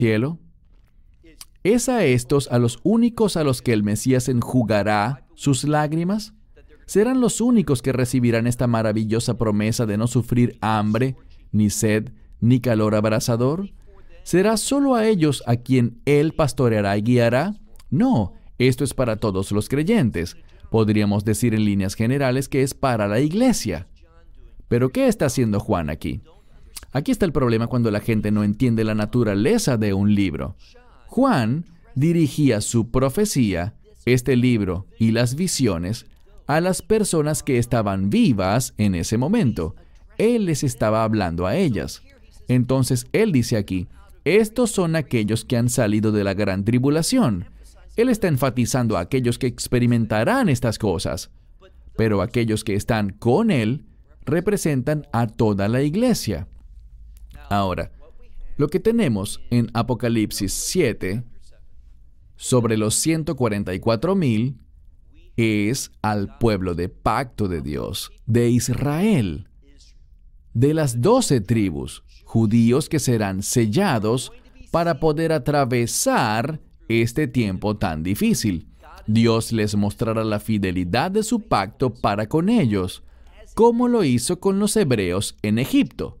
cielo? ¿Es a estos a los únicos a los que el Mesías enjugará sus lágrimas? ¿Serán los únicos que recibirán esta maravillosa promesa de no sufrir hambre, ni sed, ni calor abrasador? ¿Será solo a ellos a quien Él pastoreará y guiará? No, esto es para todos los creyentes. Podríamos decir en líneas generales que es para la iglesia. ¿Pero qué está haciendo Juan aquí? Aquí está el problema cuando la gente no entiende la naturaleza de un libro. Juan dirigía su profecía, este libro y las visiones, a las personas que estaban vivas en ese momento. Él les estaba hablando a ellas. Entonces, él dice aquí, estos son aquellos que han salido de la gran tribulación. Él está enfatizando a aquellos que experimentarán estas cosas. Pero aquellos que están con él representan a toda la iglesia. Ahora, lo que tenemos en Apocalipsis 7 sobre los 144,000 es al pueblo de pacto de Dios, de Israel, de las 12 tribus, judíos que serán sellados para poder atravesar este tiempo tan difícil. Dios les mostrará la fidelidad de su pacto para con ellos, como lo hizo con los hebreos en Egipto.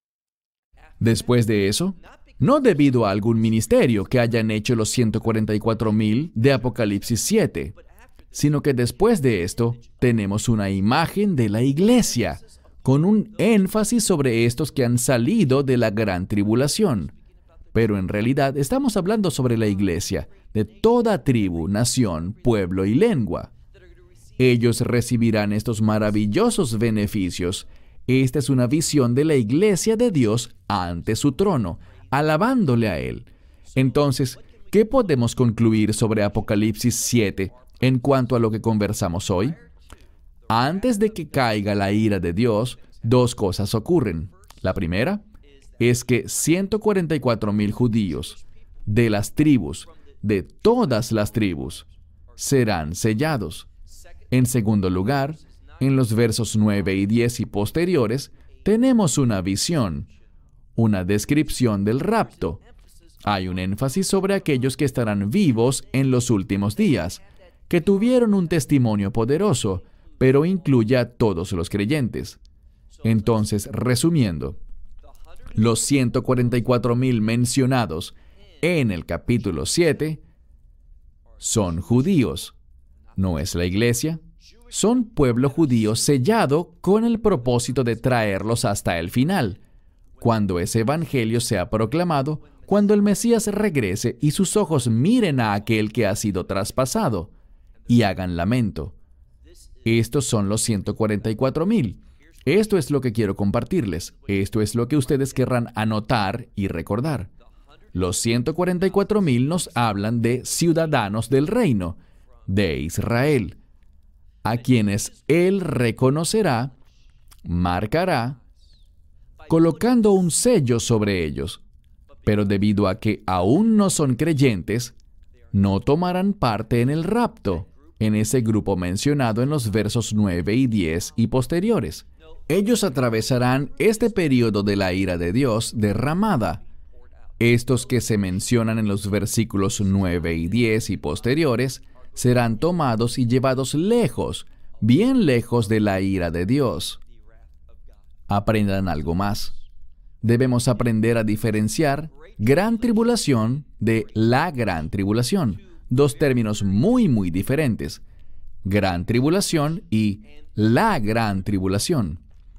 Después de eso, no debido a algún ministerio que hayan hecho los 144,000 de Apocalipsis 7, sino que después de esto tenemos una imagen de la iglesia, con un énfasis sobre estos que han salido de la gran tribulación. Pero en realidad estamos hablando sobre la iglesia, de toda tribu, nación, pueblo y lengua. Ellos recibirán estos maravillosos beneficios. Esta es una visión de la iglesia de Dios ante su trono, alabándole a Él. Entonces, ¿qué podemos concluir sobre Apocalipsis 7 en cuanto a lo que conversamos hoy? Antes de que caiga la ira de Dios, dos cosas ocurren. La primera es que 144,000 judíos de las tribus, de todas las tribus, serán sellados. En segundo lugar, en los versos 9 y 10 y posteriores, tenemos una visión, una descripción del rapto. Hay un énfasis sobre aquellos que estarán vivos en los últimos días, que tuvieron un testimonio poderoso, pero incluye a todos los creyentes. Entonces, resumiendo, los 144,000 mencionados en el capítulo 7 son judíos. No es la iglesia. Son pueblo judío sellado con el propósito de traerlos hasta el final, cuando ese evangelio sea proclamado, cuando el Mesías regrese y sus ojos miren a aquel que ha sido traspasado y hagan lamento. Estos son los 144,000. Esto es lo que quiero compartirles. Esto es lo que ustedes querrán anotar y recordar. Los 144,000 nos hablan de ciudadanos del reino, de Israel, a quienes Él reconocerá, marcará, colocando un sello sobre ellos. Pero debido a que aún no son creyentes, no tomarán parte en el rapto, en ese grupo mencionado en los versos 9 y 10 y posteriores. Ellos atravesarán este periodo de la ira de Dios derramada. Estos que se mencionan en los versículos 9 y 10 y posteriores serán tomados y llevados lejos, bien lejos de la ira de Dios. Aprendan algo más. Debemos aprender a diferenciar gran tribulación de la gran tribulación. Dos términos muy diferentes. Gran tribulación y la gran tribulación.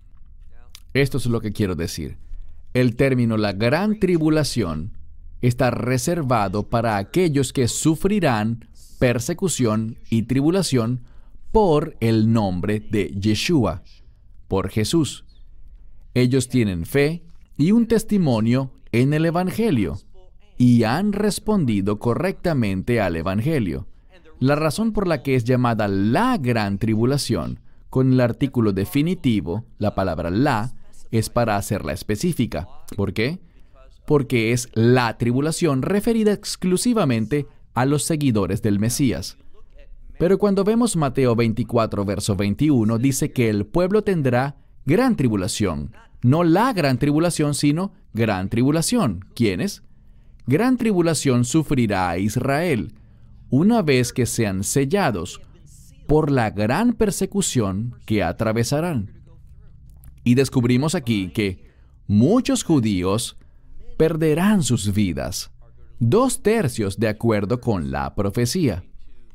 Esto es lo que quiero decir. El término la gran tribulación está reservado para aquellos que sufrirán persecución y tribulación por el nombre de Yeshua, por Jesús. Ellos tienen fe y un testimonio en el Evangelio y han respondido correctamente al Evangelio. La razón por la que es llamada la gran tribulación, con el artículo definitivo, la palabra la, es para hacerla específica. ¿Por qué? Porque es la tribulación referida exclusivamente a los seguidores del Mesías. Pero cuando vemos Mateo 24, verso 21, dice que el pueblo tendrá gran tribulación. No la gran tribulación, sino gran tribulación. ¿Quiénes? gran tribulación sufrirá a Israel, una vez que sean sellados por la gran persecución que atravesarán. Y descubrimos aquí que muchos judíos perderán sus vidas, 2/3 de acuerdo con la profecía.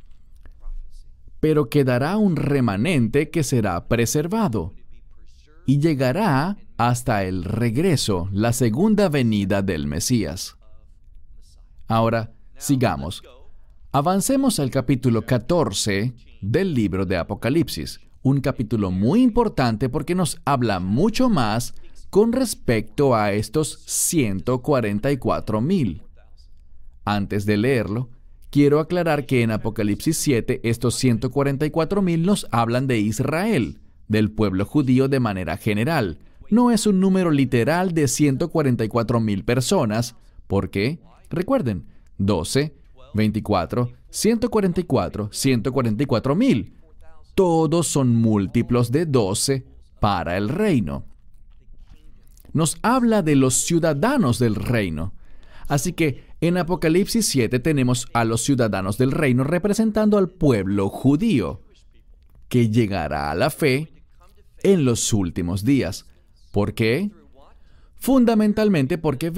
Pero quedará un remanente que será preservado y llegará hasta el regreso, la segunda venida del Mesías. Ahora, sigamos. Avancemos al capítulo 14 del libro de Apocalipsis, un capítulo muy importante porque nos habla mucho más con respecto a estos 144,000. Antes de leerlo, quiero aclarar que en Apocalipsis 7 estos 144,000 nos hablan de Israel, del pueblo judío de manera general. No es un número literal de 144,000 personas, porque, recuerden, 12, 24, 144, 144,000. Todos son múltiplos de 12 para el reino. Nos habla de los ciudadanos del reino. Así que en Apocalipsis 7 tenemos a los ciudadanos del reino representando al pueblo judío, que llegará a la fe en los últimos días. ¿Por qué? Fundamentalmente porque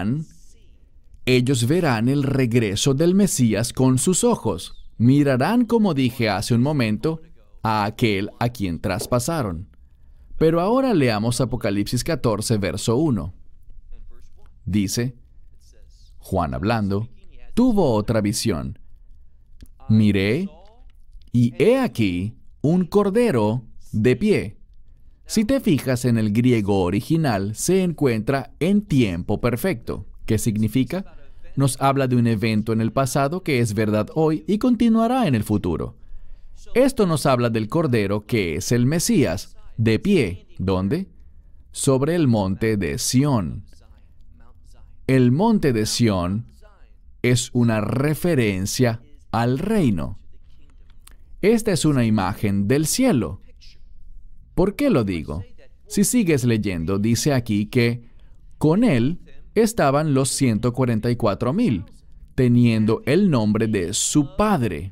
ellos verán el regreso del Mesías con sus ojos. Mirarán, como dije hace un momento, a aquel a quien traspasaron. Pero ahora leamos Apocalipsis 14, verso 1. Dice, Juan hablando, tuvo otra visión. Miré, y he aquí un cordero de pie. Si te fijas en el griego original, se encuentra en tiempo perfecto. ¿Qué significa? Nos habla de un evento en el pasado que es verdad hoy y continuará en el futuro. Esto nos habla del Cordero que es el Mesías, de pie. ¿Dónde? Sobre el monte de Sión. El monte de Sión es una referencia al reino. Esta es una imagen del cielo. ¿Por qué lo digo? Si sigues leyendo, dice aquí que con él estaban los 144,000, teniendo el nombre de su padre.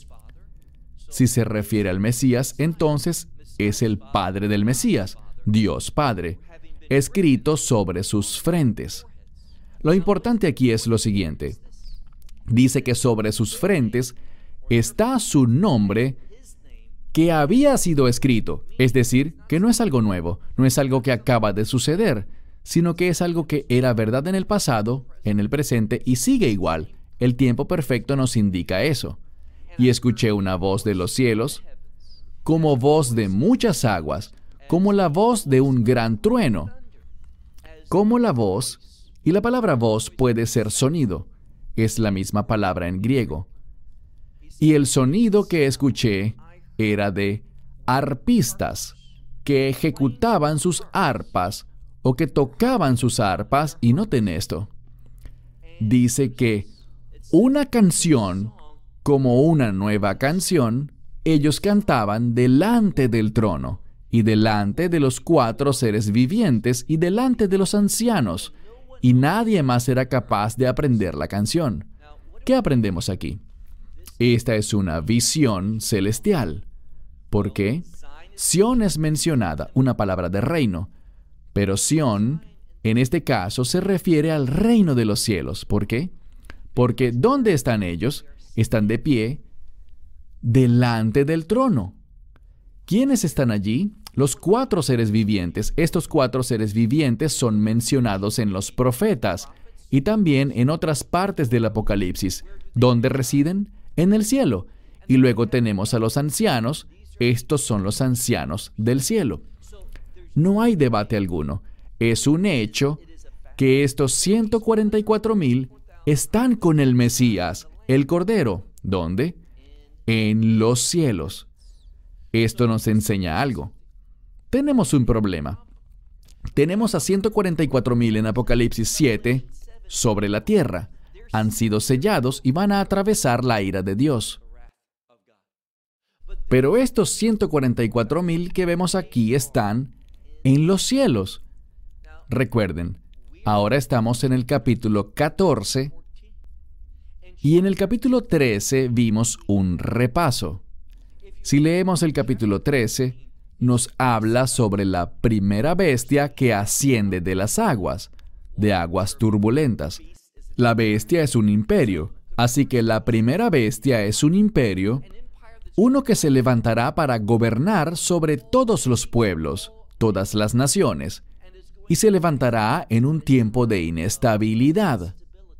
Si se refiere al Mesías, entonces es el Padre del Mesías, Dios Padre, escrito sobre sus frentes. Lo importante aquí es lo siguiente. Dice que sobre sus frentes está su nombre que había sido escrito, es decir, que no es algo nuevo, no es algo que acaba de suceder, sino que es algo que era verdad en el pasado, en el presente y sigue igual. El tiempo perfecto nos indica eso. Y escuché una voz de los cielos, como voz de muchas aguas, como la voz de un gran trueno. Como la voz, y la palabra voz puede ser sonido, es la misma palabra en griego. Y el sonido que escuché era de arpistas, que ejecutaban sus arpas, o que tocaban sus arpas, y noten esto. Dice que una canción, como una nueva canción, ellos cantaban delante del trono, y delante de los 4 seres vivientes, y delante de los ancianos, y nadie más era capaz de aprender la canción. ¿Qué aprendemos aquí? Esta es una visión celestial. ¿Por qué? Sión es mencionada, una palabra de reino, pero Sión, en este caso, se refiere al reino de los cielos. ¿Por qué? Porque ¿dónde están ellos? Están de pie delante del trono. ¿Quiénes están allí? Los 4 seres vivientes. Estos 4 seres vivientes son mencionados en los profetas y también en otras partes del Apocalipsis. ¿Dónde residen? En el cielo. Y luego tenemos a los ancianos. Estos son los ancianos del cielo. No hay debate alguno. Es un hecho que estos 144,000 están con el Mesías, el Cordero. ¿Dónde? En los cielos. Esto nos enseña algo. Tenemos un problema. Tenemos a 144,000 en Apocalipsis 7 sobre la tierra. Han sido sellados y van a atravesar la ira de Dios. Pero estos 144,000 que vemos aquí están en los cielos. Recuerden, ahora estamos en el capítulo 14 Y en el capítulo 13 vimos un repaso. Si leemos el capítulo 13, nos habla sobre la primera bestia que asciende de las aguas, de aguas turbulentas. La bestia es un imperio, así que la primera bestia es un imperio, uno que se levantará para gobernar sobre todos los pueblos, todas las naciones, y se levantará en un tiempo de inestabilidad.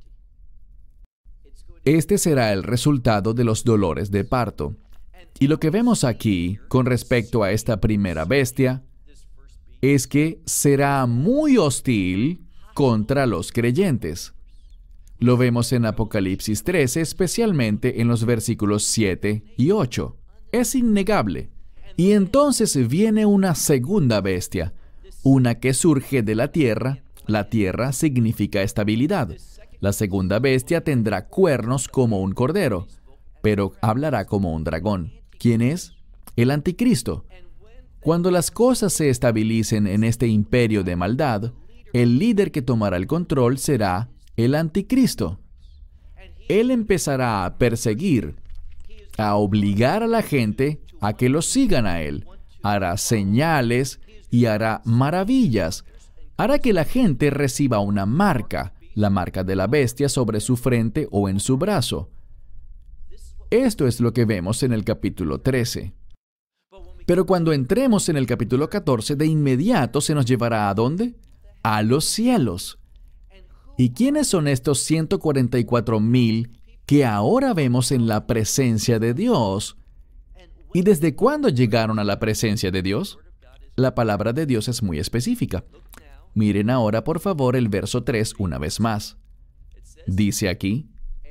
Este será el resultado de los dolores de parto. Y lo que vemos aquí con respecto a esta primera bestia es que será muy hostil contra los creyentes. Lo vemos en Apocalipsis 13, especialmente en los versículos 7 y 8. Es innegable. Y entonces viene una segunda bestia, una que surge de la tierra. La tierra significa estabilidad. La segunda bestia tendrá cuernos como un cordero, pero hablará como un dragón. ¿Quién es? El anticristo. Cuando las cosas se estabilicen en este imperio de maldad, el líder que tomará el control será el anticristo. Él empezará a perseguir, a obligar a la gente a que lo sigan a él. Hará señales y hará maravillas. Hará que la gente reciba una marca, la marca de la bestia sobre su frente o en su brazo. Esto es lo que vemos en el capítulo 13. Pero cuando entremos en el capítulo 14, de inmediato se nos llevará ¿a dónde? A los cielos. ¿Y quiénes son estos 144,000 que ahora vemos en la presencia de Dios? ¿Y desde cuándo llegaron a la presencia de Dios? La palabra de Dios es muy específica. Miren ahora, por favor, el verso 3 una vez más. Dice aquí,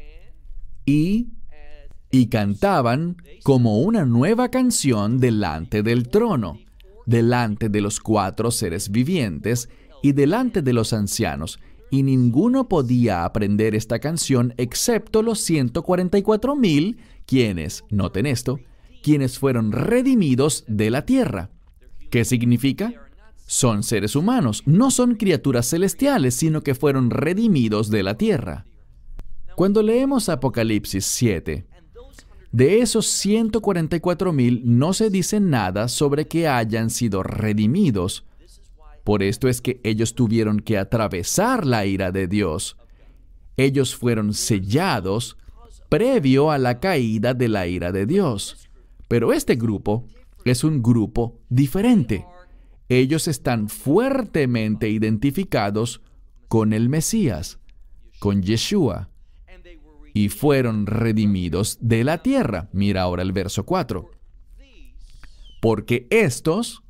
y cantaban como una nueva canción delante del trono, delante de los 4 seres vivientes y delante de los ancianos, y ninguno podía aprender esta canción excepto los 144,000, quienes, noten esto, quienes fueron redimidos de la tierra. ¿Qué significa? Son seres humanos, no son criaturas celestiales, sino que fueron redimidos de la tierra. Cuando leemos Apocalipsis 7, de esos 144,000 no se dice nada sobre que hayan sido redimidos. Por esto es que ellos tuvieron que atravesar la ira de Dios. Ellos fueron sellados previo a la caída de la ira de Dios. Pero este grupo es un grupo diferente. Ellos están fuertemente identificados con el Mesías, con Yeshua, y fueron redimidos de la tierra. Mira ahora el verso 4. Porque estos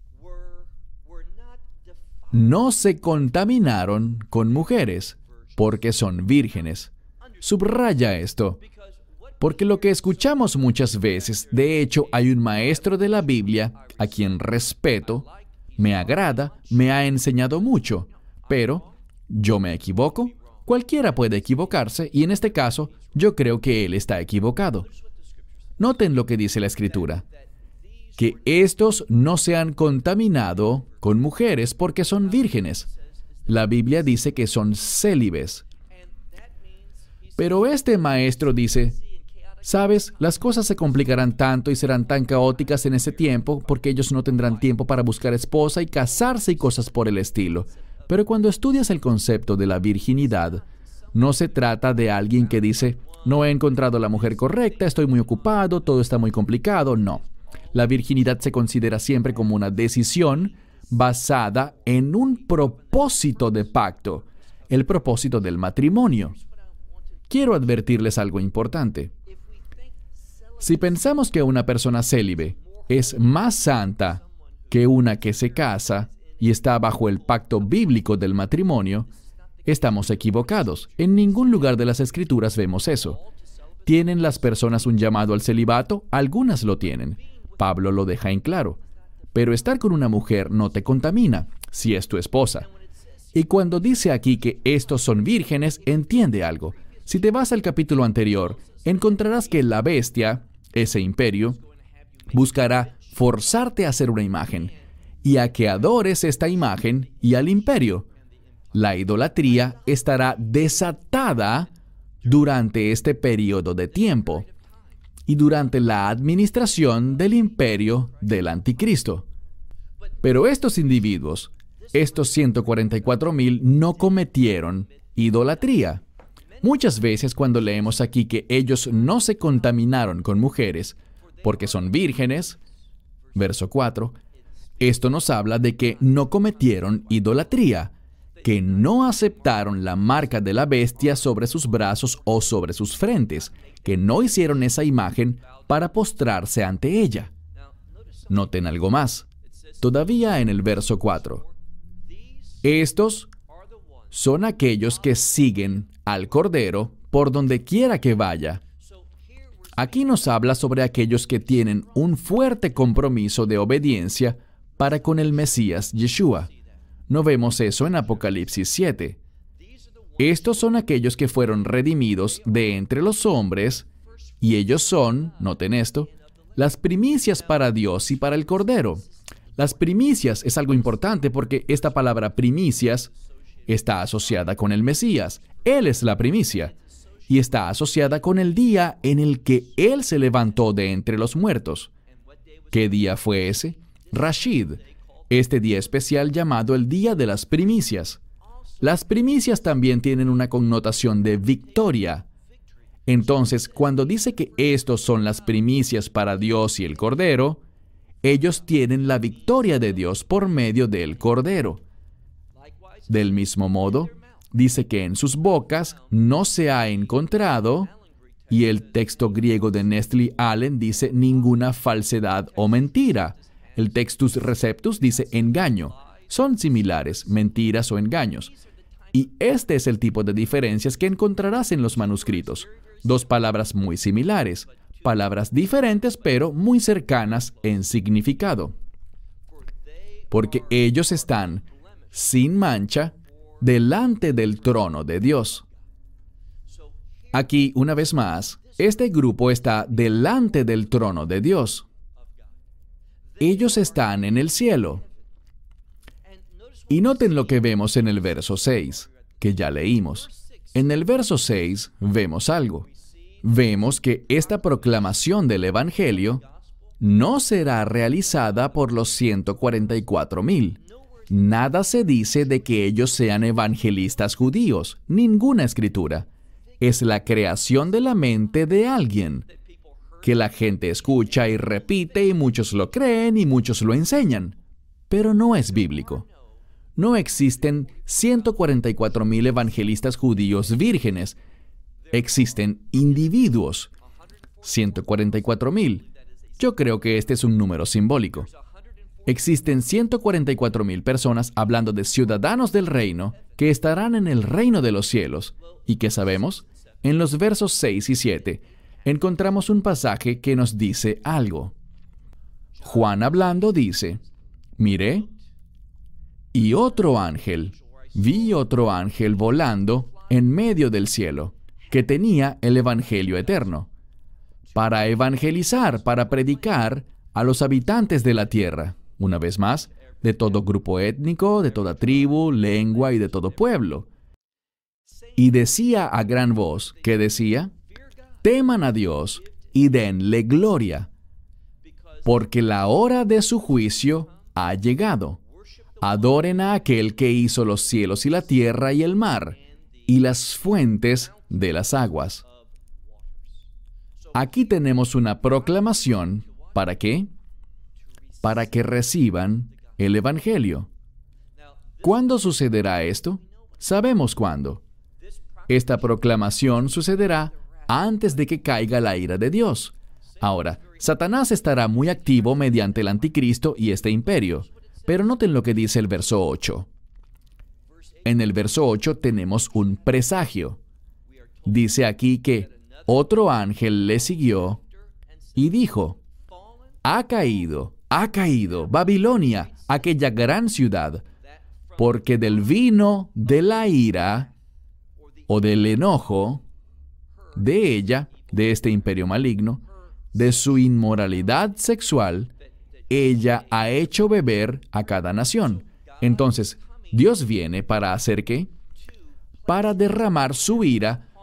no se contaminaron con mujeres, porque son vírgenes. Subraya esto, porque lo que escuchamos muchas veces, de hecho, hay un maestro de la Biblia a quien respeto, me agrada, me ha enseñado mucho, pero yo me equivoco. Cualquiera puede equivocarse, y en este caso, yo creo que él está equivocado. Noten lo que dice la Escritura, que estos no se han contaminado con mujeres porque son vírgenes. La Biblia dice que son célibes. Pero este maestro dice, ¿sabes? Las cosas se complicarán tanto y serán tan caóticas en ese tiempo porque ellos no tendrán tiempo para buscar esposa y casarse y cosas por el estilo. Pero cuando estudias el concepto de la virginidad, no se trata de alguien que dice, no he encontrado la mujer correcta, estoy muy ocupado, todo está muy complicado. No. La virginidad se considera siempre como una decisión basada en un propósito de pacto, el propósito del matrimonio. Quiero advertirles algo importante. Si pensamos que una persona célibe es más santa que una que se casa y está bajo el pacto bíblico del matrimonio, estamos equivocados. En ningún lugar de las Escrituras vemos eso. ¿Tienen las personas un llamado al celibato? Algunas lo tienen. Pablo lo deja en claro. Pero estar con una mujer no te contamina, si es tu esposa. Y cuando dice aquí que estos son vírgenes, entiende algo. Si te vas al capítulo anterior, encontrarás que la bestia, ese imperio, buscará forzarte a hacer una imagen y a que adores esta imagen y al imperio. La idolatría estará desatada durante este periodo de tiempo y durante la administración del imperio del anticristo. Pero estos individuos, estos 144,000, no cometieron idolatría. Muchas veces cuando leemos aquí que ellos no se contaminaron con mujeres porque son vírgenes, verso 4, esto nos habla de que no cometieron idolatría, que no aceptaron la marca de la bestia sobre sus brazos o sobre sus frentes, que no hicieron esa imagen para postrarse ante ella. Noten algo más. Todavía en el verso 4. Estos son aquellos que siguen al Cordero por donde quiera que vaya. Aquí nos habla sobre aquellos que tienen un fuerte compromiso de obediencia para con el Mesías Yeshua. No vemos eso en Apocalipsis 7. Estos son aquellos que fueron redimidos de entre los hombres, y ellos son, noten esto, las primicias para Dios y para el Cordero. Las primicias es algo importante porque esta palabra primicias está asociada con el Mesías. Él es la primicia. Y está asociada con el día en el que Él se levantó de entre los muertos. ¿Qué día fue ese? Rashid. Este día especial llamado el Día de las Primicias. Las primicias también tienen una connotación de victoria. Entonces, cuando dice que estos son las primicias para Dios y el Cordero, ellos tienen la victoria de Dios por medio del Cordero. Del mismo modo, dice que en sus bocas no se ha encontrado, y el texto griego de Nestle Allen dice ninguna falsedad o mentira. El Textus Receptus dice engaño. Son similares, mentiras o engaños. Y este es el tipo de diferencias que encontrarás en los manuscritos. Dos palabras muy similares, palabras diferentes pero muy cercanas en significado. Porque ellos están sin mancha delante del trono de Dios. Aquí, una vez más, este grupo está delante del trono de Dios. Ellos están en el cielo. Y noten lo que vemos en el verso 6, que ya leímos. En el verso 6 vemos algo. Vemos que esta proclamación del Evangelio no será realizada por los 144,000. Nada se dice de que ellos sean evangelistas judíos, ninguna escritura. Es la creación de la mente de alguien, que la gente escucha y repite y muchos lo creen y muchos lo enseñan, pero no es bíblico. No existen 144,000 evangelistas judíos vírgenes. Existen individuos. 144,000. Yo creo que este es un número simbólico. Existen 144,000 personas hablando de ciudadanos del reino que estarán en el reino de los cielos. ¿Y qué sabemos? En los versos 6 y 7 encontramos un pasaje que nos dice algo. Juan hablando dice, miré, y vi otro ángel volando en medio del cielo, que tenía el Evangelio eterno, para evangelizar, para predicar a los habitantes de la tierra, una vez más, de todo grupo étnico, de toda tribu, lengua y de todo pueblo. Y decía a gran voz, ¿qué decía? Teman a Dios y denle gloria, porque la hora de su juicio ha llegado. Adoren a aquel que hizo los cielos y la tierra y el mar, y las fuentes de las aguas. Aquí tenemos una proclamación, ¿para qué? Para que reciban el Evangelio. ¿Cuándo sucederá esto? Sabemos cuándo. Esta proclamación sucederá antes de que caiga la ira de Dios. Ahora, Satanás estará muy activo mediante el anticristo y este imperio. Pero noten lo que dice el verso 8. En el verso 8 tenemos un presagio. Dice aquí que otro ángel le siguió y dijo, ha caído, Babilonia, aquella gran ciudad, porque del vino de la ira o del enojo de ella, de este imperio maligno, de su inmoralidad sexual, ella ha hecho beber a cada nación. Entonces, Dios viene para hacer ¿qué? Para derramar su ira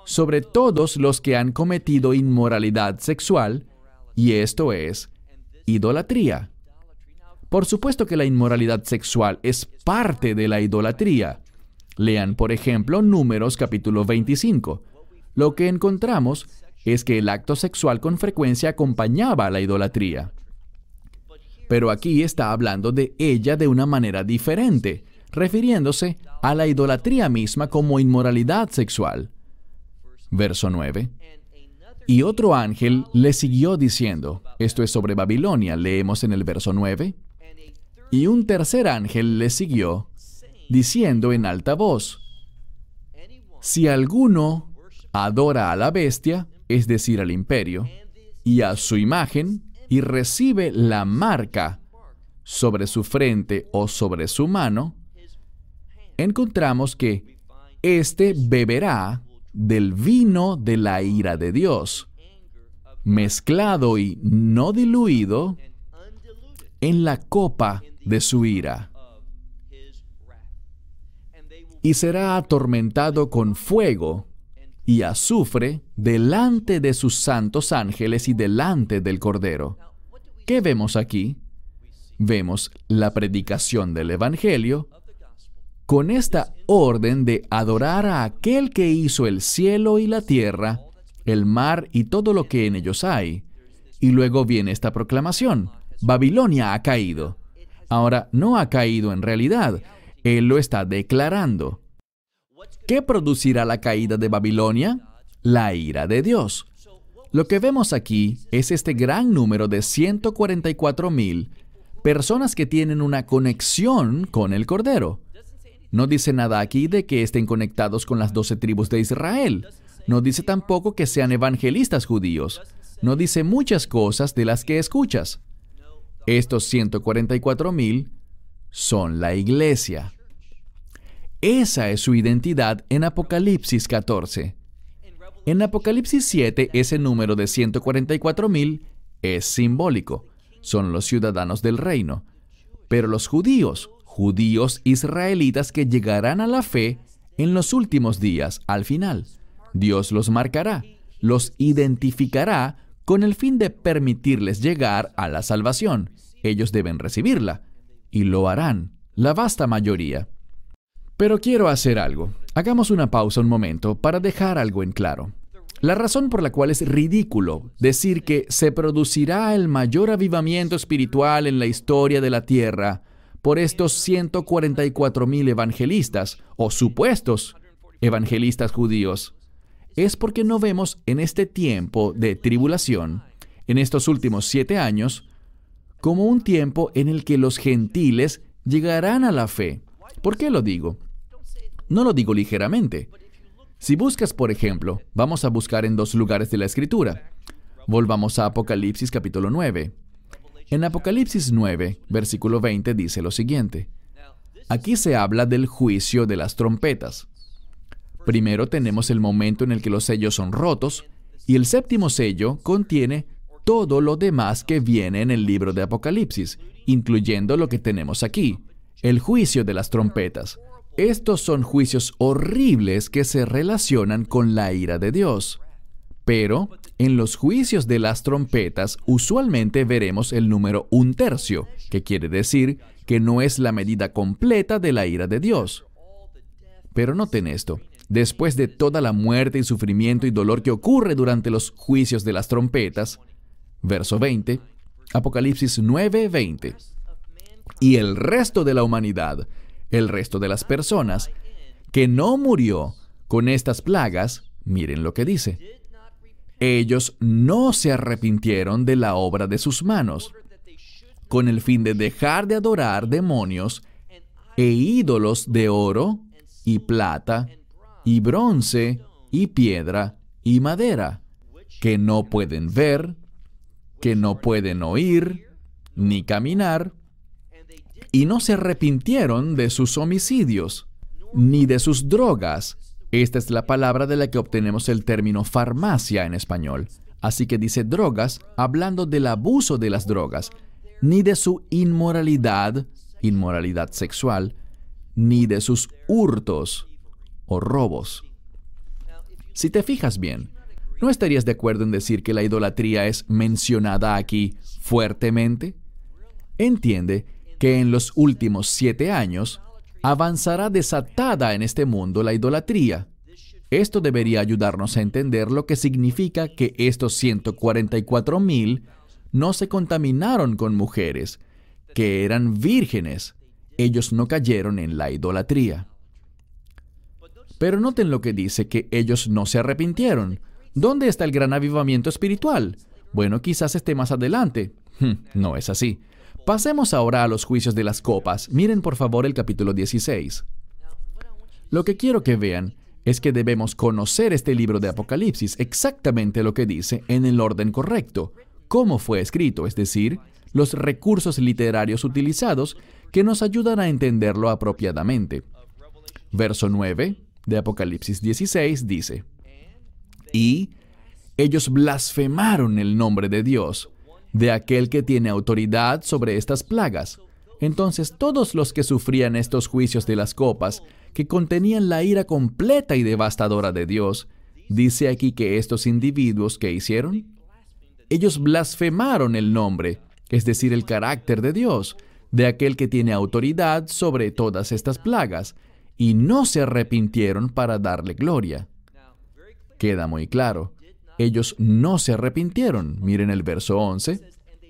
sobre todos los que han cometido inmoralidad sexual, y esto es idolatría. Por supuesto que la inmoralidad sexual es parte de la idolatría. Lean, por ejemplo, Números capítulo 25. Lo que encontramos es que el acto sexual con frecuencia acompañaba a la idolatría. Pero aquí está hablando de ella de una manera diferente, refiriéndose a la idolatría misma como inmoralidad sexual. Verso 9. Y otro ángel le siguió diciendo, esto es sobre Babilonia, leemos en el verso 9. Y un tercer ángel le siguió, diciendo en alta voz, si alguno adora a la bestia, es decir, al imperio, y a su imagen, y recibe la marca sobre su frente o sobre su mano, encontramos que éste beberá del vino de la ira de Dios, mezclado y no diluido en la copa de su ira, y será atormentado con fuego y azufre delante de sus santos ángeles y delante del Cordero. ¿Qué vemos aquí? Vemos la predicación del Evangelio con esta orden de adorar a aquel que hizo el cielo y la tierra, el mar y todo lo que en ellos hay. Y luego viene esta proclamación: Babilonia ha caído. Ahora, no ha caído en realidad, Él lo está declarando. ¿Qué producirá la caída de Babilonia? La ira de Dios. Lo que vemos aquí es este gran número de 144,000 personas que tienen una conexión con el Cordero. No dice nada aquí de que estén conectados con las 12 tribus de Israel. No dice tampoco que sean evangelistas judíos. No dice muchas cosas de las que escuchas. Estos 144,000 son la iglesia. Esa es su identidad en Apocalipsis 14. En Apocalipsis 7, ese número de 144,000 es simbólico. Son los ciudadanos del reino. Pero los judíos israelitas que llegarán a la fe en los últimos días, al final, Dios los marcará, los identificará con el fin de permitirles llegar a la salvación. Ellos deben recibirla, y lo harán, la vasta mayoría. Pero quiero hacer algo. Hagamos una pausa un momento para dejar algo en claro. La razón por la cual es ridículo decir que se producirá el mayor avivamiento espiritual en la historia de la tierra por estos 144,000 evangelistas o supuestos evangelistas judíos es porque no vemos en este tiempo de tribulación, en estos últimos 7 años, como un tiempo en el que los gentiles llegarán a la fe. ¿Por qué lo digo? No lo digo ligeramente. Si buscas, por ejemplo, vamos a buscar en 2 lugares de la Escritura. Volvamos a Apocalipsis capítulo 9. En Apocalipsis 9, versículo 20, dice lo siguiente. Aquí se habla del juicio de las trompetas. Primero tenemos el momento en el que los sellos son rotos, y el 7º sello contiene todo lo demás que viene en el libro de Apocalipsis, incluyendo lo que tenemos aquí, el juicio de las trompetas. Estos son juicios horribles que se relacionan con la ira de Dios. Pero en los juicios de las trompetas usualmente veremos el número 1/3, que quiere decir que no es la medida completa de la ira de Dios. Pero noten esto. Después de toda la muerte y sufrimiento y dolor que ocurre durante los juicios de las trompetas, verso 20, Apocalipsis 9:20, y el resto de la humanidad, el resto de las personas que no murió con estas plagas, miren lo que dice. Ellos no se arrepintieron de la obra de sus manos, con el fin de dejar de adorar demonios e ídolos de oro y plata y bronce y piedra y madera, que no pueden ver, que no pueden oír, ni caminar, y no se arrepintieron de sus homicidios, ni de sus drogas. Esta es la palabra de la que obtenemos el término farmacia en español. Así que dice drogas, hablando del abuso de las drogas, ni de su inmoralidad sexual, ni de sus hurtos o robos. Si te fijas bien, ¿no estarías de acuerdo en decir que la idolatría es mencionada aquí fuertemente? Entiende que en los últimos 7 años avanzará desatada en este mundo la idolatría. Esto debería ayudarnos a entender lo que significa que estos 144,000 no se contaminaron con mujeres, que eran vírgenes. Ellos no cayeron en la idolatría. Pero noten lo que dice, que ellos no se arrepintieron. ¿Dónde está el gran avivamiento espiritual? Bueno, quizás esté más adelante. No es así. Pasemos ahora a los juicios de las copas. Miren por favor el capítulo 16. Lo que quiero que vean es que debemos conocer este libro de Apocalipsis, exactamente lo que dice, en el orden correcto, cómo fue escrito, es decir, los recursos literarios utilizados que nos ayudan a entenderlo apropiadamente. Verso 9 de Apocalipsis 16 dice: y ellos blasfemaron el nombre de Dios, de aquel que tiene autoridad sobre estas plagas. Entonces todos los que sufrían estos juicios de las copas, que contenían la ira completa y devastadora de Dios, dice aquí que estos individuos, ¿qué hicieron? Ellos blasfemaron el nombre, es decir, el carácter de Dios, de aquel que tiene autoridad sobre todas estas plagas, y no se arrepintieron para darle gloria. Queda muy claro. Ellos no se arrepintieron. Miren el verso 11.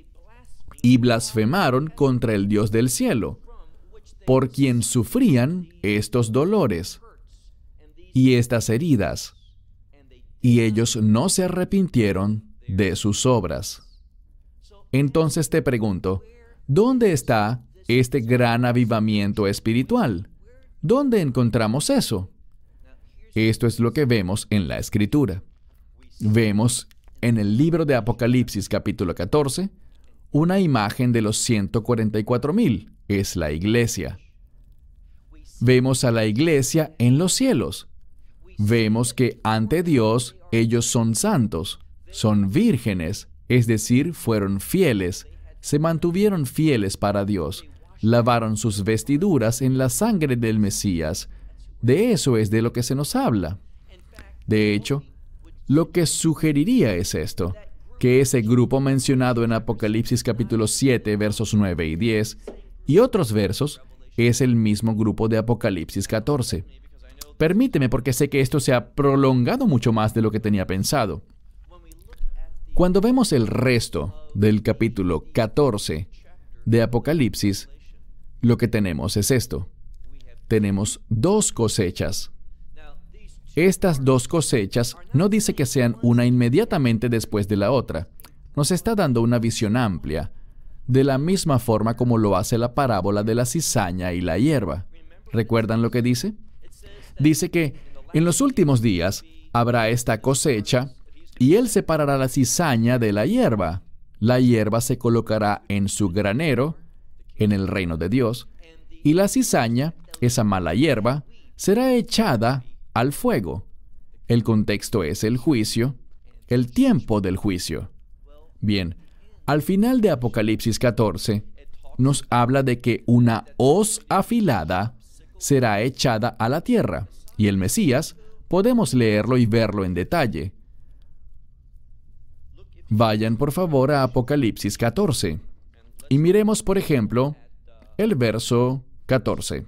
Y blasfemaron contra el Dios del cielo, por quien sufrían estos dolores y estas heridas. Y ellos no se arrepintieron de sus obras. Entonces te pregunto, ¿dónde está este gran avivamiento espiritual? ¿Dónde encontramos eso? Esto es lo que vemos en la Escritura. Vemos en el libro de Apocalipsis capítulo 14 una imagen de los 144,000. Es la iglesia. Vemos a la iglesia en los cielos. Vemos que ante Dios ellos son santos, son vírgenes, es decir, fueron fieles, se mantuvieron fieles para Dios, lavaron sus vestiduras en la sangre del Mesías. De eso es de lo que se nos habla. De hecho, lo que sugeriría es esto, que ese grupo mencionado en Apocalipsis capítulo 7, versos 9 y 10, y otros versos, es el mismo grupo de Apocalipsis 14. Permíteme, porque sé que esto se ha prolongado mucho más de lo que tenía pensado. Cuando vemos el resto del capítulo 14 de Apocalipsis, lo que tenemos es esto. Tenemos 2 cosechas. Estas 2 cosechas no dice que sean una inmediatamente después de la otra. Nos está dando una visión amplia, de la misma forma como lo hace la parábola de la cizaña y la hierba. ¿Recuerdan lo que dice? Dice que en los últimos días habrá esta cosecha y él separará la cizaña de la hierba. La hierba se colocará en su granero, en el reino de Dios, y la cizaña, esa mala hierba, será echada al fuego. El contexto es el juicio, el tiempo del juicio. Bien, al final de Apocalipsis 14, nos habla de que una hoz afilada será echada a la tierra, y el Mesías, podemos leerlo y verlo en detalle. Vayan por favor a Apocalipsis 14, y miremos por ejemplo el verso 14.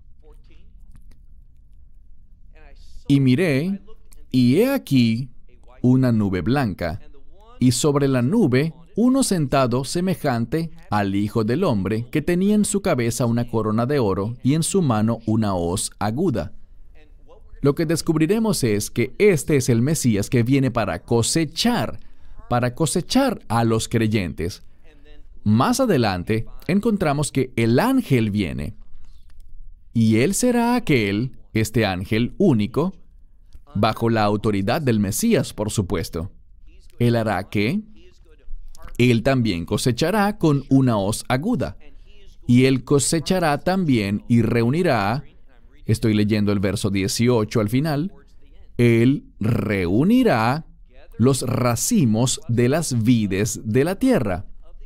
Y miré, y he aquí una nube blanca, y sobre la nube uno sentado semejante al Hijo del Hombre, que tenía en su cabeza una corona de oro y en su mano una hoz aguda. Lo que descubriremos es que este es el Mesías que viene para cosechar a los creyentes. Más adelante encontramos que el ángel viene, y él será aquel, este ángel único, bajo la autoridad del Mesías, por supuesto. Él hará ¿qué? Él también cosechará con una hoz aguda. Y él cosechará también y reunirá, estoy leyendo el verso 18 al final, él reunirá los racimos de las vides de la tierra.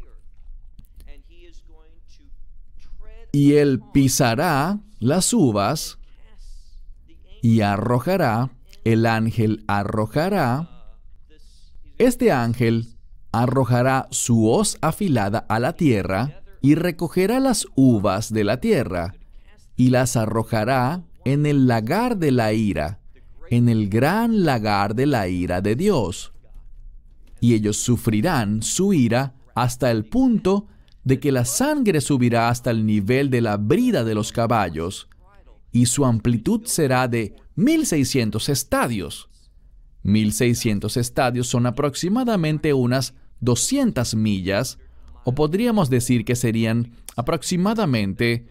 Y él pisará las uvas y arrojará el ángel este ángel arrojará su hoz afilada a la tierra y recogerá las uvas de la tierra y las arrojará en el lagar de la ira, en el gran lagar de la ira de Dios. Y ellos sufrirán su ira hasta el punto de que la sangre subirá hasta el nivel de la brida de los caballos, y su amplitud será de 1.600 estadios. 1.600 estadios son aproximadamente unas 200 millas, o podríamos decir que serían aproximadamente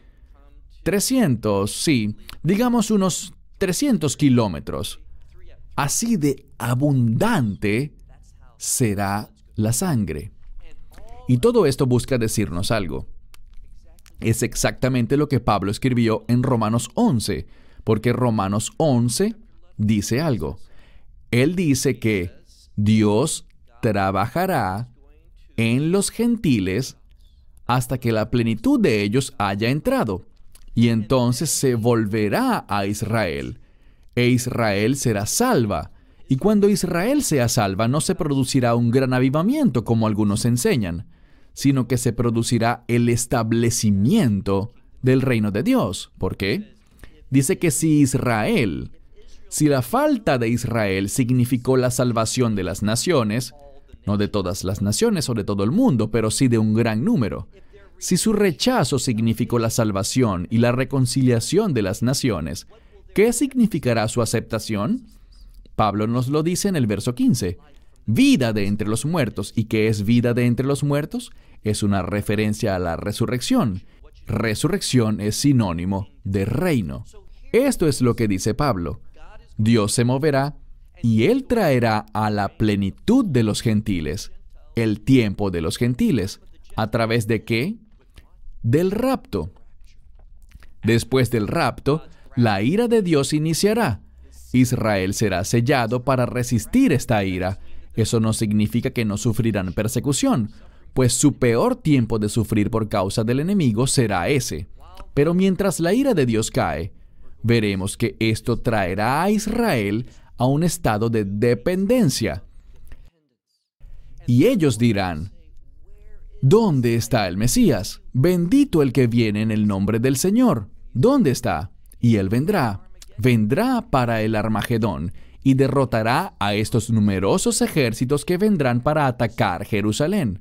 digamos unos 300 kilómetros. Así de abundante será la sangre. Y todo esto busca decirnos algo. Es exactamente lo que Pablo escribió en Romanos 11, porque Romanos 11 dice algo. Él dice que Dios trabajará en los gentiles hasta que la plenitud de ellos haya entrado, y entonces se volverá a Israel, e Israel será salva. Y cuando Israel sea salva, no se producirá un gran avivamiento como algunos enseñan, sino que se producirá el establecimiento del reino de Dios. ¿Por qué? Dice que si la falta de Israel significó la salvación de las naciones, no de todas las naciones o de todo el mundo, pero sí de un gran número. Si su rechazo significó la salvación y la reconciliación de las naciones, ¿qué significará su aceptación? Pablo nos lo dice en el verso 15. Vida de entre los muertos. ¿Y qué es vida de entre los muertos? Es una referencia a la resurrección. Resurrección es sinónimo de reino. Esto es lo que dice Pablo. Dios se moverá y Él traerá a la plenitud de los gentiles, el tiempo de los gentiles. ¿A través de qué? Del rapto. Después del rapto, la ira de Dios iniciará. Israel será sellado para resistir esta ira. Eso no significa que no sufrirán persecución, pues su peor tiempo de sufrir por causa del enemigo será ese. Pero mientras la ira de Dios cae, veremos que esto traerá a Israel a un estado de dependencia. Y ellos dirán, ¿dónde está el Mesías? Bendito el que viene en el nombre del Señor. ¿Dónde está? Y Él vendrá para el Armagedón y derrotará a estos numerosos ejércitos que vendrán para atacar Jerusalén.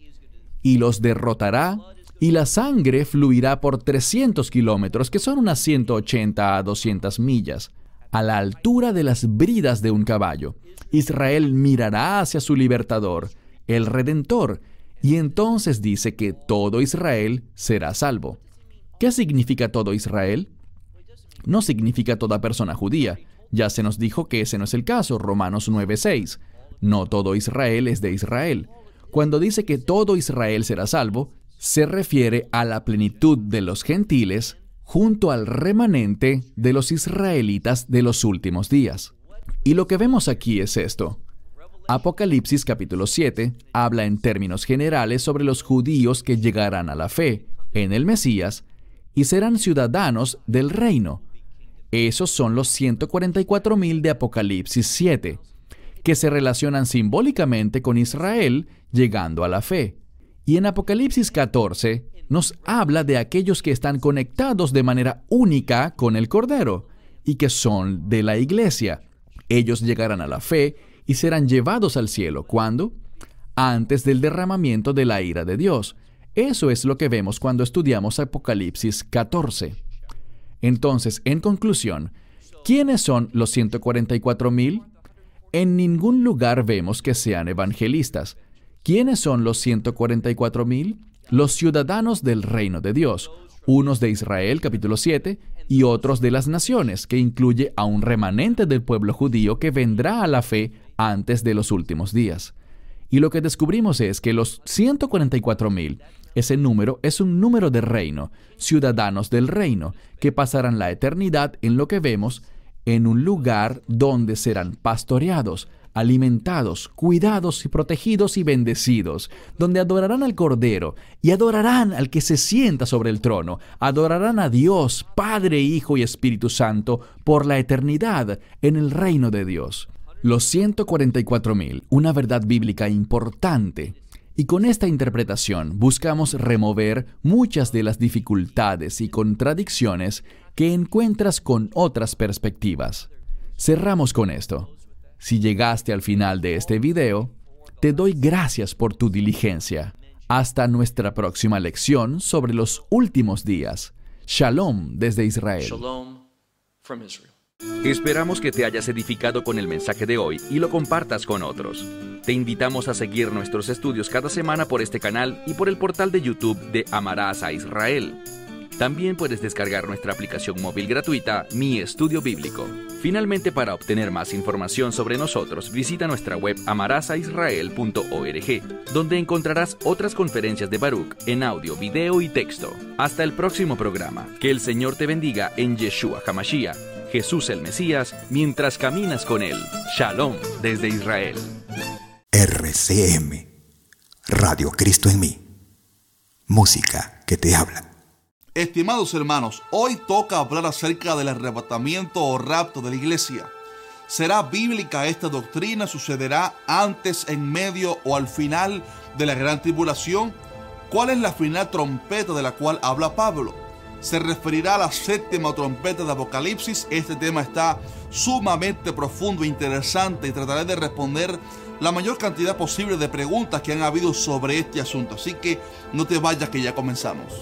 Y los derrotará, y la sangre fluirá por 300 kilómetros, que son unas 180 a 200 millas, a la altura de las bridas de un caballo. Israel mirará hacia su libertador, el Redentor, y entonces dice que todo Israel será salvo. ¿Qué significa todo Israel? No significa toda persona judía. Ya se nos dijo que ese no es el caso, Romanos 9:6. No todo Israel es de Israel. Cuando dice que todo Israel será salvo, se refiere a la plenitud de los gentiles junto al remanente de los israelitas de los últimos días. Y lo que vemos aquí es esto. Apocalipsis capítulo 7 habla en términos generales sobre los judíos que llegarán a la fe en el Mesías y serán ciudadanos del reino. Esos son los 144,000 de Apocalipsis 7, que se relacionan simbólicamente con Israel llegando a la fe. Y en Apocalipsis 14 nos habla de aquellos que están conectados de manera única con el Cordero y que son de la iglesia. Ellos llegarán a la fe y serán llevados al cielo. ¿Cuándo? Antes del derramamiento de la ira de Dios. Eso es lo que vemos cuando estudiamos Apocalipsis 14. Entonces, en conclusión, ¿quiénes son los 144,000? En ningún lugar vemos que sean evangelistas. ¿Quiénes son los 144,000? Los ciudadanos del reino de Dios, unos de Israel, capítulo 7, y otros de las naciones, que incluye a un remanente del pueblo judío que vendrá a la fe antes de los últimos días. Y lo que descubrimos es que los 144,000, ese número es un número de reino, ciudadanos del reino, que pasarán la eternidad en lo que vemos, en un lugar donde serán pastoreados, alimentados, cuidados y protegidos y bendecidos, donde adorarán al Cordero y adorarán al que se sienta sobre el trono, adorarán a Dios, Padre, Hijo y Espíritu Santo por la eternidad en el reino de Dios. Los 144,000, una verdad bíblica importante. Y con esta interpretación buscamos remover muchas de las dificultades y contradicciones que encuentras con otras perspectivas. Cerramos con esto. Si llegaste al final de este video, te doy gracias por tu diligencia. Hasta nuestra próxima lección sobre los últimos días. Shalom desde Israel. Shalom from Israel. Esperamos que te hayas edificado con el mensaje de hoy y lo compartas con otros. Te invitamos a seguir nuestros estudios cada semana por este canal y por el portal de YouTube de Amarás a Israel. También puedes descargar nuestra aplicación móvil gratuita, Mi Estudio Bíblico. Finalmente, para obtener más información sobre nosotros, visita nuestra web amarasaisrael.org, donde encontrarás otras conferencias de Baruch en audio, video y texto. Hasta el próximo programa. Que el Señor te bendiga en Yeshua HaMashiach, Jesús el Mesías, mientras caminas con Él. Shalom desde Israel. RCM, Radio Cristo en mí. Música que te habla. Estimados hermanos, hoy toca hablar acerca del arrebatamiento o rapto de la iglesia. ¿Será bíblica esta doctrina? ¿Sucederá antes, en medio o al final de la gran tribulación? ¿Cuál es la final trompeta de la cual habla Pablo? ¿Se referirá a la séptima trompeta de Apocalipsis? Este tema está sumamente profundo e interesante y trataré de responder la mayor cantidad posible de preguntas que han habido sobre este asunto. Así que no te vayas, que ya comenzamos.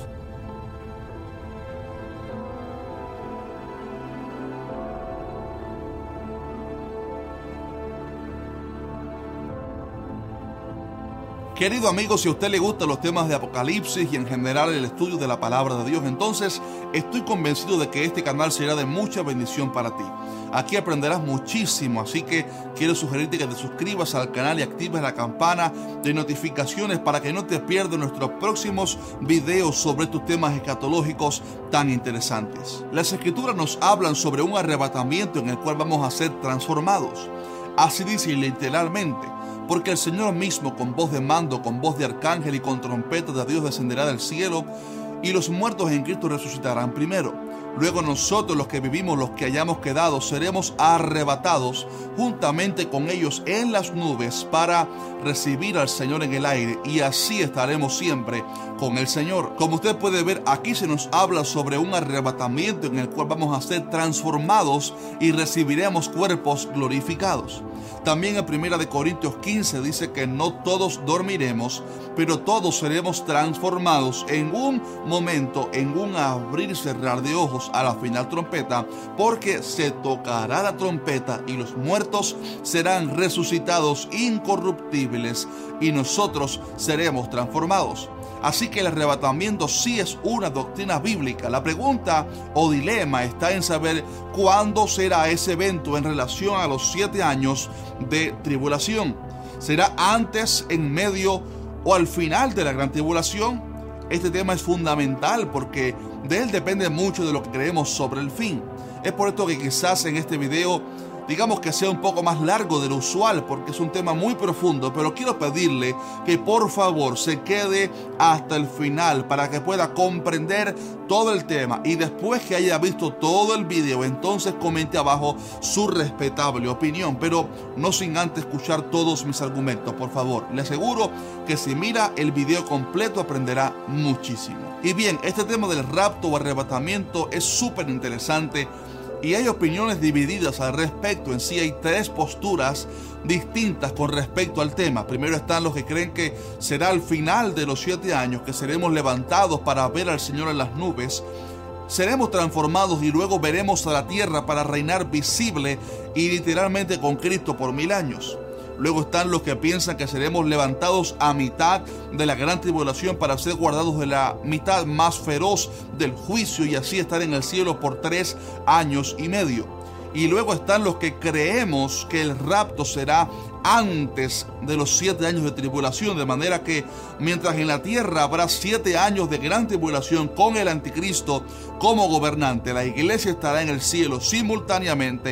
Querido amigo, si a usted le gustan los temas de Apocalipsis y en general el estudio de la palabra de Dios, entonces estoy convencido de que este canal será de mucha bendición para ti. Aquí aprenderás muchísimo, así que quiero sugerirte que te suscribas al canal y actives la campana de notificaciones para que no te pierdas nuestros próximos videos sobre estos temas escatológicos tan interesantes. Las Escrituras nos hablan sobre un arrebatamiento en el cual vamos a ser transformados. Así dice literalmente. Porque el Señor mismo, con voz de mando, con voz de arcángel y con trompeta de Dios, descenderá del cielo, y los muertos en Cristo resucitarán primero. Luego nosotros, los que vivimos, los que hayamos quedado, seremos arrebatados juntamente con ellos en las nubes para recibir al Señor en el aire, y así estaremos siempre con el Señor. Como usted puede ver, aquí se nos habla sobre un arrebatamiento en el cual vamos a ser transformados y recibiremos cuerpos glorificados. También en 1 Corintios 15 dice que no todos dormiremos, pero todos seremos transformados en un momento, en un abrir y cerrar de ojos a la final trompeta, porque se tocará la trompeta y los muertos serán resucitados incorruptibles y nosotros seremos transformados. Así que el arrebatamiento sí es una doctrina bíblica. La pregunta o dilema está en saber cuándo será ese evento en relación a los 7 años de tribulación. ¿Será antes, en medio o al final de la gran tribulación? Este tema es fundamental porque de él depende mucho de lo que creemos sobre el fin. Es por esto que quizás en este video digamos que sea un poco más largo de lo usual, porque es un tema muy profundo, pero quiero pedirle que por favor se quede hasta el final para que pueda comprender todo el tema, y después que haya visto todo el video, entonces comente abajo su respetable opinión, pero no sin antes escuchar todos mis argumentos, por favor. Le aseguro que si mira el video completo aprenderá muchísimo. Y bien, este tema del rapto o arrebatamiento es súper interesante y hay opiniones divididas al respecto. En sí hay 3 posturas distintas con respecto al tema. Primero están los que creen que será al final de los 7 años que seremos levantados para ver al Señor en las nubes. Seremos transformados y luego veremos a la tierra para reinar visible y literalmente con Cristo por 1000 años. Luego están los que piensan que seremos levantados a mitad de la gran tribulación para ser guardados de la mitad más feroz del juicio y así estar en el cielo por 3 años y medio. Y luego están los que creemos que el rapto será antes de los 7 años de tribulación, de manera que mientras en la tierra habrá 7 años de gran tribulación con el anticristo como gobernante, la iglesia estará en el cielo simultáneamente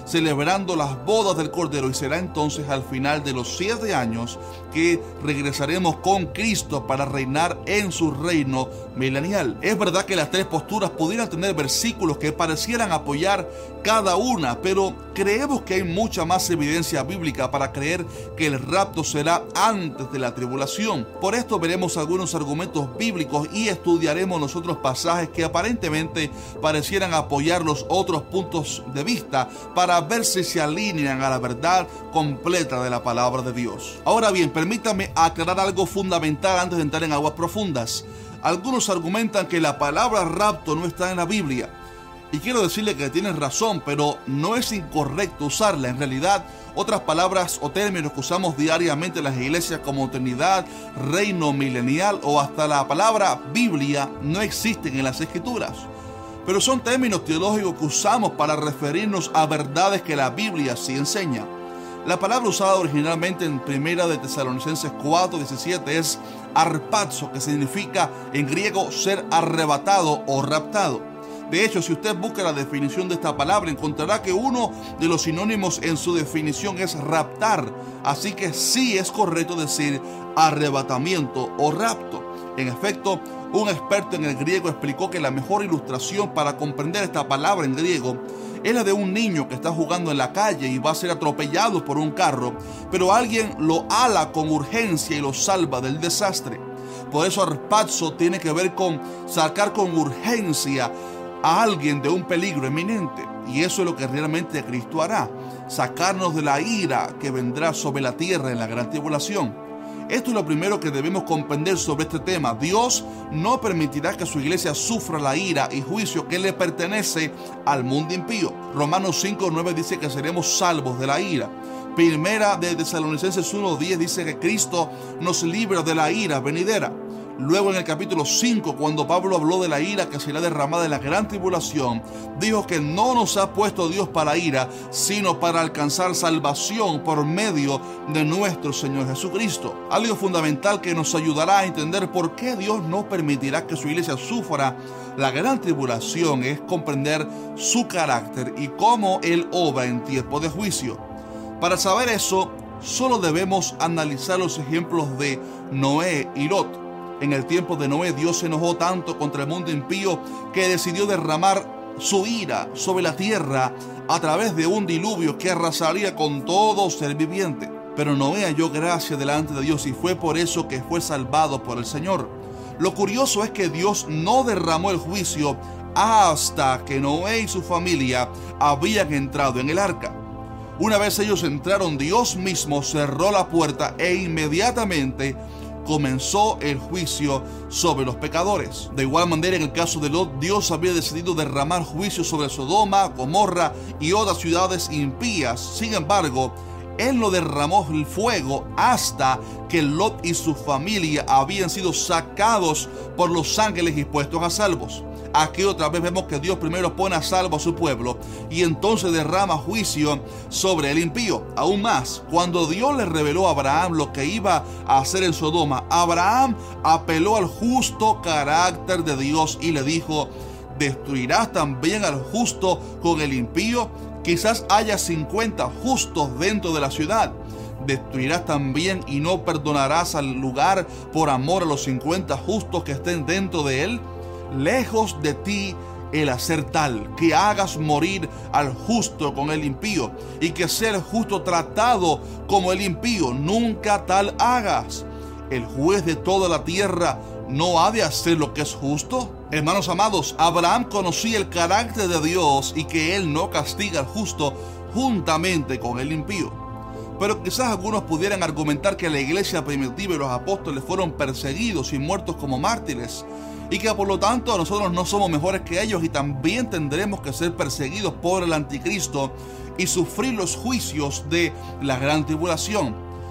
celebrando las bodas del Cordero, y será entonces al final de los 7 años que regresaremos con Cristo para reinar en su reino milenial. Es verdad que las tres posturas pudieran tener versículos que parecieran apoyar cada una, pero creemos que hay mucha más evidencia bíblica para creer que el rapto será antes de la tribulación. Por esto veremos algunos argumentos bíblicos y estudiaremos nosotros pasajes que aparentemente parecieran apoyar los otros puntos de vista para ver si se alinean a la verdad completa de la palabra de Dios. Ahora bien, permítame aclarar algo fundamental antes de entrar en aguas profundas. Algunos argumentan que la palabra rapto no está en la Biblia. Y quiero decirle que tienen razón, pero no es incorrecto usarla. En realidad, otras palabras o términos que usamos diariamente en las iglesias como Trinidad, reino milenial o hasta la palabra Biblia no existen en las Escrituras. Pero son términos teológicos que usamos para referirnos a verdades que la Biblia sí enseña. La palabra usada originalmente en 1 de Tesalonicenses 4:17 es arpazo, que significa en griego ser arrebatado o raptado. De hecho, si usted busca la definición de esta palabra, encontrará que uno de los sinónimos en su definición es raptar. Así que sí es correcto decir arrebatamiento o rapto. En efecto, un experto en el griego explicó que la mejor ilustración para comprender esta palabra en griego es la de un niño que está jugando en la calle y va a ser atropellado por un carro, pero alguien lo ala con urgencia y lo salva del desastre. Por eso arpazo tiene que ver con sacar con urgencia a alguien de un peligro eminente, y eso es lo que realmente Cristo hará, sacarnos de la ira que vendrá sobre la tierra en la gran tribulación. Esto es lo primero que debemos comprender sobre este tema. Dios no permitirá que su iglesia sufra la ira y juicio que le pertenece al mundo impío. Romanos 5:9 dice que seremos salvos de la ira. Primera de Tesalonicenses 1:10 dice que Cristo nos libra de la ira venidera. Luego en el capítulo 5, cuando Pablo habló de la ira que será derramada en la gran tribulación, dijo que no nos ha puesto Dios para ira, sino para alcanzar salvación por medio de nuestro Señor Jesucristo. Algo fundamental que nos ayudará a entender por qué Dios no permitirá que su iglesia sufra la gran tribulación es comprender su carácter y cómo Él obra en tiempo de juicio. Para saber eso, solo debemos analizar los ejemplos de Noé y Lot. En el tiempo de Noé, Dios se enojó tanto contra el mundo impío que decidió derramar su ira sobre la tierra a través de un diluvio que arrasaría con todo ser viviente. Pero Noé halló gracia delante de Dios y fue por eso que fue salvado por el Señor. Lo curioso es que Dios no derramó el juicio hasta que Noé y su familia habían entrado en el arca. Una vez ellos entraron, Dios mismo cerró la puerta e inmediatamente comenzó el juicio sobre los pecadores. De igual manera, en el caso de Lot, Dios había decidido derramar juicio sobre Sodoma, Gomorra y otras ciudades impías. Sin embargo, Él no derramó el fuego hasta que Lot y su familia habían sido sacados por los ángeles y puestos a salvos. Aquí otra vez vemos que Dios primero pone a salvo a su pueblo y entonces derrama juicio sobre el impío. Aún más, cuando Dios le reveló a Abraham lo que iba a hacer en Sodoma, Abraham apeló al justo carácter de Dios y le dijo: ¿destruirás también al justo con el impío? Quizás haya 50 justos dentro de la ciudad. ¿Destruirás también y no perdonarás al lugar por amor a los 50 justos que estén dentro de él? Lejos de ti el hacer tal, que hagas morir al justo con el impío, y que sea el justo tratado como el impío. Nunca tal hagas. ¿El juez de toda la tierra no ha de hacer lo que es justo? Hermanos amados, Abraham conocía el carácter de Dios y que Él no castiga al justo juntamente con el impío. Pero quizás algunos pudieran argumentar que la iglesia primitiva y los apóstoles fueron perseguidos y muertos como mártires, y que por lo tanto nosotros no somos mejores que ellos y también tendremos que ser perseguidos por el anticristo y sufrir los juicios de la gran tribulación.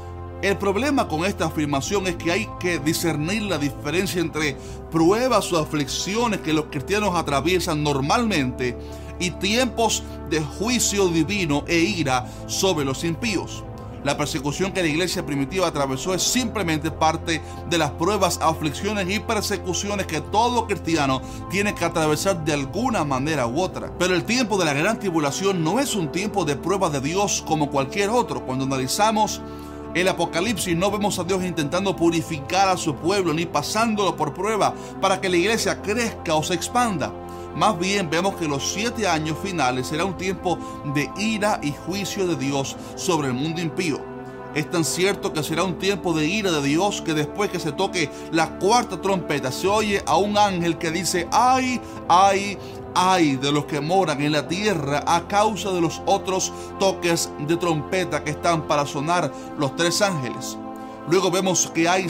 El problema con esta afirmación es que hay que discernir la diferencia entre pruebas o aflicciones que los cristianos atraviesan normalmente y tiempos de juicio divino e ira sobre los impíos. La persecución que la iglesia primitiva atravesó es simplemente parte de las pruebas, aflicciones y persecuciones que todo cristiano tiene que atravesar de alguna manera u otra. Pero el tiempo de la gran tribulación no es un tiempo de prueba de Dios como cualquier otro. Cuando analizamos el Apocalipsis, no vemos a Dios intentando purificar a su pueblo ni pasándolo por prueba para que la iglesia crezca o se expanda. Más bien vemos que los 7 años finales será un tiempo de ira y juicio de Dios sobre el mundo impío. Es tan cierto que será un tiempo de ira de Dios que después que se toque la cuarta trompeta se oye a un ángel que dice: ¡ay, ay, ay de los que moran en la tierra a causa de los otros toques de trompeta que están para sonar los 3 ángeles! Luego vemos que hay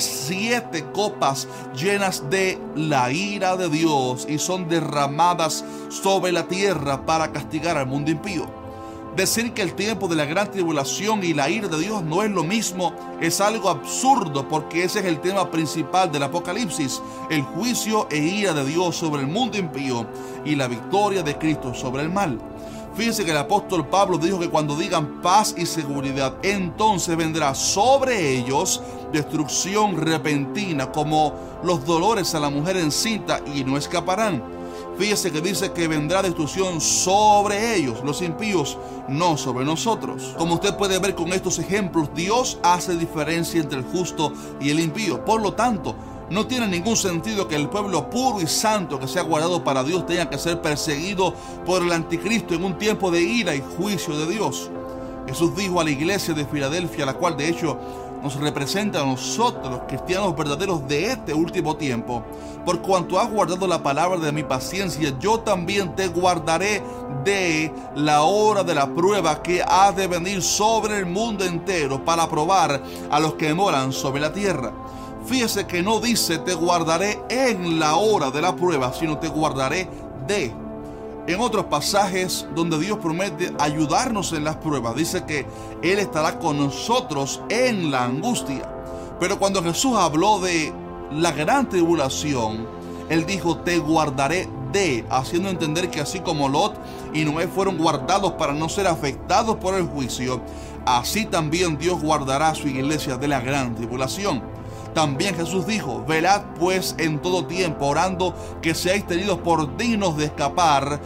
7 copas llenas de la ira de Dios y son derramadas sobre la tierra para castigar al mundo impío. Decir que el tiempo de la gran tribulación y la ira de Dios no es lo mismo es algo absurdo, porque ese es el tema principal del Apocalipsis: el juicio e ira de Dios sobre el mundo impío y la victoria de Cristo sobre el mal. Fíjense que el apóstol Pablo dijo que cuando digan paz y seguridad, entonces vendrá sobre ellos destrucción repentina, como los dolores a la mujer encinta, y no escaparán. Fíjese que dice que vendrá destrucción sobre ellos, los impíos, no sobre nosotros. Como usted puede ver con estos ejemplos, Dios hace diferencia entre el justo y el impío. Por lo tanto, no tiene ningún sentido que el pueblo puro y santo que se ha guardado para Dios tenga que ser perseguido por el anticristo en un tiempo de ira y juicio de Dios. Jesús dijo a la iglesia de Filadelfia, la cual de hecho nos representa a nosotros, los cristianos verdaderos de este último tiempo: por cuanto has guardado la palabra de mi paciencia, yo también te guardaré de la hora de la prueba que ha de venir sobre el mundo entero para probar a los que moran sobre la tierra. Fíjese que no dice te guardaré en la hora de la prueba, sino te guardaré de. En otros pasajes donde Dios promete ayudarnos en las pruebas, dice que Él estará con nosotros en la angustia. Pero cuando Jesús habló de la gran tribulación, Él dijo te guardaré de, haciendo entender que así como Lot y Noé fueron guardados para no ser afectados por el juicio, así también Dios guardará a su iglesia de la gran tribulación. También Jesús dijo: velad pues en todo tiempo, orando que seáis tenidos por dignos de escapar,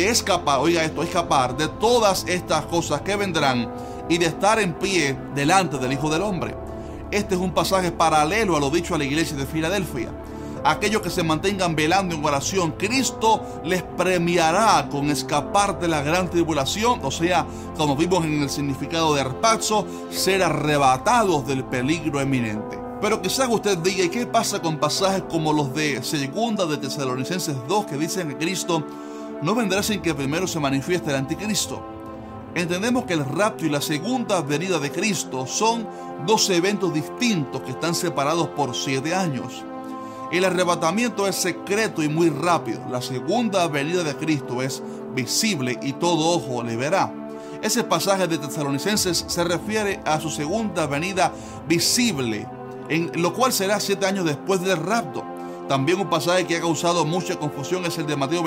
oiga esto, escapar de todas estas cosas que vendrán y de estar en pie delante del Hijo del Hombre. Este es un pasaje paralelo a lo dicho a la iglesia de Filadelfia. Aquellos que se mantengan velando en oración, Cristo les premiará con escapar de la gran tribulación, o sea, como vimos en el significado de harpazo, ser arrebatados del peligro eminente. Pero quizás usted diga: ¿y qué pasa con pasajes como los de 2 de Tesalonicenses 2 que dicen que Cristo no vendrá sin que primero se manifieste el anticristo? Entendemos que el rapto y la segunda venida de Cristo son 2 eventos distintos que están separados por 7 años. El arrebatamiento es secreto y muy rápido. La segunda venida de Cristo es visible y todo ojo le verá. Ese pasaje de Tesalonicenses se refiere a su segunda venida visible, en lo cual será 7 años después del rapto. También un pasaje que ha causado mucha confusión es el de Mateo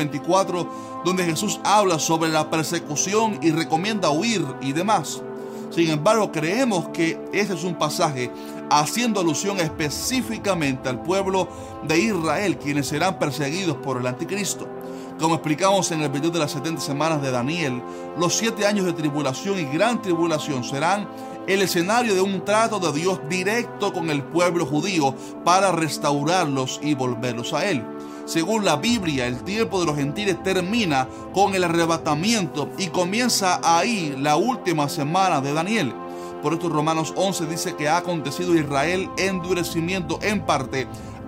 24, donde Jesús habla sobre la persecución y recomienda huir y demás. Sin embargo, creemos que ese es un pasaje haciendo alusión específicamente al pueblo de Israel, quienes serán perseguidos por el anticristo. Como explicamos en el video de las 70 semanas de Daniel, los 7 años de tribulación y gran tribulación serán el escenario de un trato de Dios directo con el pueblo judío para restaurarlos y volverlos a Él. Según la Biblia, el tiempo de los gentiles termina con el arrebatamiento y comienza ahí la última semana de Daniel. Por esto Romanos 11 dice que ha acontecido Israel endurecimiento en parte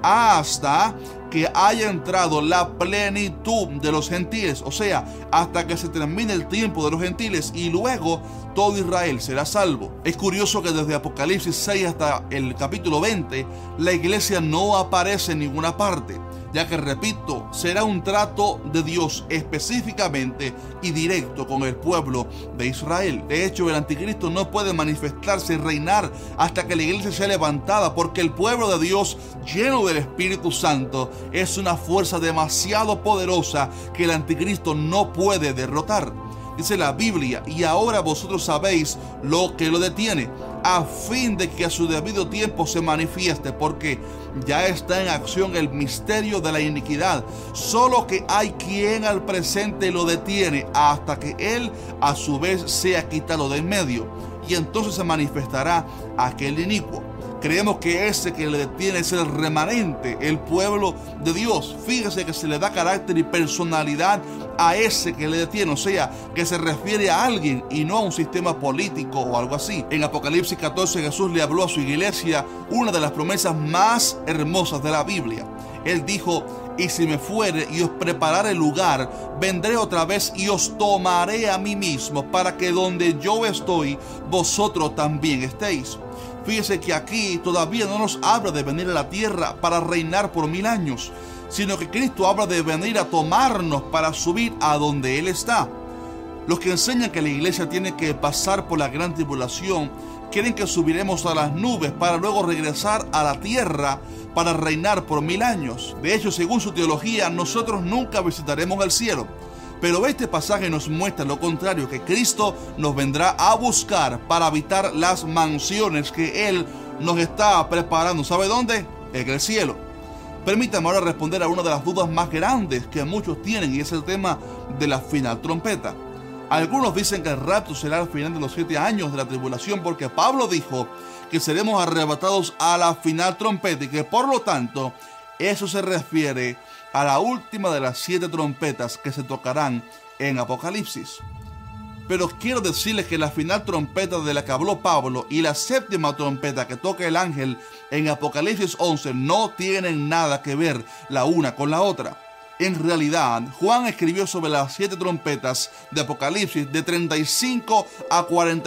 hasta que haya entrado la plenitud de los gentiles, o sea, hasta que se termine el tiempo de los gentiles, y luego todo Israel será salvo. Es curioso que desde Apocalipsis 6 hasta el capítulo 20 la iglesia no aparece en ninguna parte, ya que, repito, será un trato de Dios específicamente y directo con el pueblo de Israel. De hecho, el anticristo no puede manifestarse y reinar hasta que la iglesia sea levantada, porque el pueblo de Dios, lleno del Espíritu Santo, es una fuerza demasiado poderosa que el anticristo no puede derrotar. Dice la Biblia, y ahora vosotros sabéis lo que lo detiene, a fin de que a su debido tiempo se manifieste, porque ya está en acción el misterio de la iniquidad, solo que hay quien al presente lo detiene hasta que él a su vez sea quitado de en medio, y entonces se manifestará aquel inicuo. Creemos que ese que le detiene es el remanente, el pueblo de Dios. Fíjese que se le da carácter y personalidad a ese que le detiene, o sea, que se refiere a alguien y no a un sistema político o algo así. En Apocalipsis 14 Jesús le habló a su iglesia una de las promesas más hermosas de la Biblia. Él dijo: y si me fuere y os preparare lugar, vendré otra vez y os tomaré a mí mismo, para que donde yo estoy, vosotros también estéis. Fíjese que aquí todavía no nos habla de venir a la tierra para reinar por 1000 años, sino que Cristo habla de venir a tomarnos para subir a donde Él está. Los que enseñan que la iglesia tiene que pasar por la gran tribulación quieren que subiremos a las nubes para luego regresar a la tierra para reinar por 1000 años. De hecho, según su teología, nosotros nunca visitaremos el cielo. Pero este pasaje nos muestra lo contrario, que Cristo nos vendrá a buscar para habitar las mansiones que Él nos está preparando. ¿Sabe dónde? En el cielo. Permítame ahora responder a una de las dudas más grandes que muchos tienen, y es el tema de la final trompeta. Algunos dicen que el rapto será al final de los 7 años de la tribulación, porque Pablo dijo que seremos arrebatados a la final trompeta y que por lo tanto eso se refiere a la última de las 7 trompetas que se tocarán en Apocalipsis. Pero quiero decirles que la final trompeta de la que habló Pablo y la 7ª trompeta que toca el ángel en Apocalipsis 11 no tienen nada que ver la una con la otra. En realidad, Juan escribió sobre las 7 trompetas de Apocalipsis de 35 a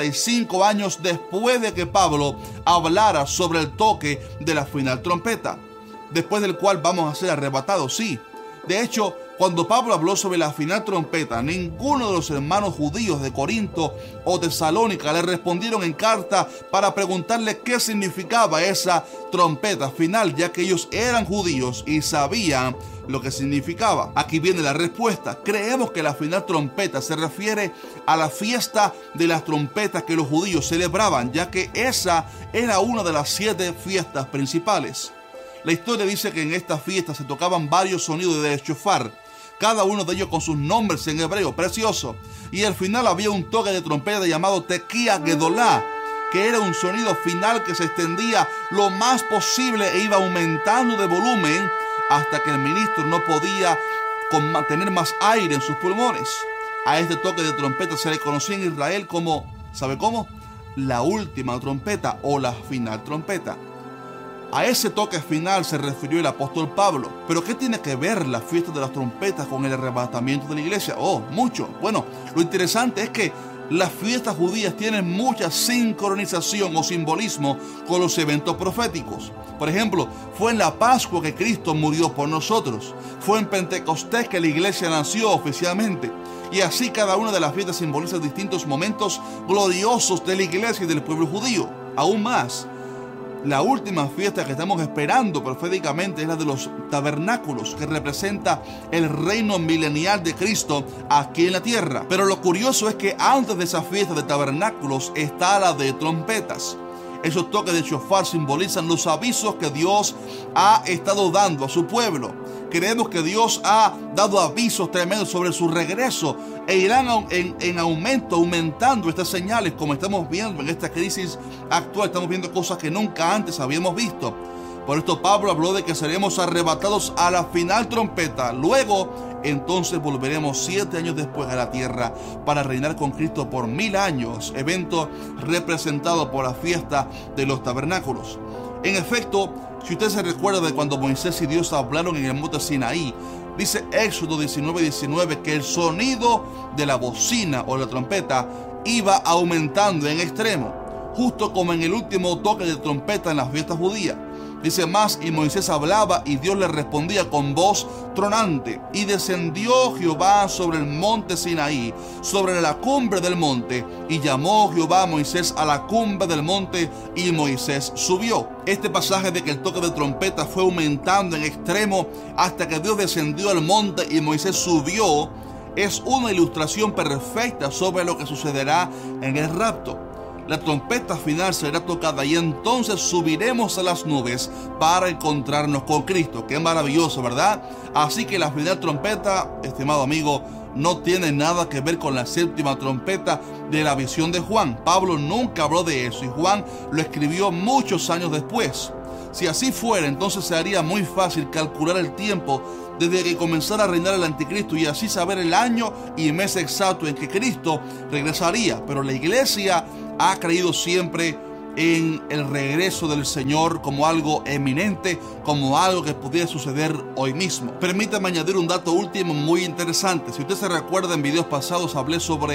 45 años después de que Pablo hablara sobre el toque de la final trompeta, después del cual vamos a ser arrebatados, sí. De hecho, cuando Pablo habló sobre la final trompeta, ninguno de los hermanos judíos de Corinto o Tesalónica le respondieron en carta para preguntarle qué significaba esa trompeta final, ya que ellos eran judíos y sabían lo que significaba. Aquí viene la respuesta. Creemos que la final trompeta se refiere a la fiesta de las trompetas que los judíos celebraban, ya que esa era una de las 7 fiestas principales. La historia dice que en esta fiesta se tocaban varios sonidos de shofar, cada uno de ellos con sus nombres en hebreo, precioso. Y al final había un toque de trompeta llamado Tequía Gedolá, que era un sonido final que se extendía lo más posible e iba aumentando de volumen hasta que el ministro no podía tener más aire en sus pulmones. A este toque de trompeta se le conocía en Israel como, ¿sabe cómo? La última trompeta o la final trompeta. A ese toque final se refirió el apóstol Pablo. ¿Pero qué tiene que ver la fiesta de las trompetas con el arrebatamiento de la iglesia? Oh, mucho. Bueno, lo interesante es que las fiestas judías tienen mucha sincronización o simbolismo con los eventos proféticos. Por ejemplo, fue en la Pascua que Cristo murió por nosotros. Fue en Pentecostés que la iglesia nació oficialmente. Y así cada una de las fiestas simboliza distintos momentos gloriosos de la iglesia y del pueblo judío. Aún más, la última fiesta que estamos esperando proféticamente es la de los tabernáculos, que representa el reino milenial de Cristo aquí en la tierra. Pero lo curioso es que antes de esa fiesta de tabernáculos está la de trompetas. Esos toques de shofar simbolizan los avisos que Dios ha estado dando a su pueblo. Creemos que Dios ha dado avisos tremendos sobre su regreso e irán en aumento, aumentando estas señales, como estamos viendo en esta crisis actual. Estamos viendo cosas que nunca antes habíamos visto. Por esto Pablo habló de que seremos arrebatados a la final trompeta. Luego, entonces volveremos 7 años después a la tierra para reinar con Cristo por 1000 años, evento representado por la fiesta de los tabernáculos. En efecto, si usted se recuerda de cuando Moisés y Dios hablaron en el monte Sinaí, dice Éxodo 19:19 que el sonido de la bocina o la trompeta iba aumentando en extremo, justo como en el último toque de trompeta en las fiestas judías. Dice más, y Moisés hablaba y Dios le respondía con voz tronante. Y descendió Jehová sobre el monte Sinaí, sobre la cumbre del monte, y llamó Jehová a Moisés a la cumbre del monte, y Moisés subió. Este pasaje de que el toque de trompeta fue aumentando en extremo hasta que Dios descendió al monte y Moisés subió, es una ilustración perfecta sobre lo que sucederá en el rapto. La trompeta final será tocada y entonces subiremos a las nubes para encontrarnos con Cristo. Qué maravilloso, ¿verdad? Así que la final trompeta, estimado amigo, no tiene nada que ver con la séptima trompeta de la visión de Juan. Pablo nunca habló de eso y Juan lo escribió muchos años después. Si así fuera, entonces se haría muy fácil calcular el tiempo desde que comenzara a reinar el anticristo y así saber el año y mes exacto en que Cristo regresaría. Pero la iglesia ha creído siempre en el regreso del Señor como algo eminente, como algo que pudiera suceder hoy mismo. Permítame añadir un dato último muy interesante. Si usted se recuerda, en videos pasados hablé sobre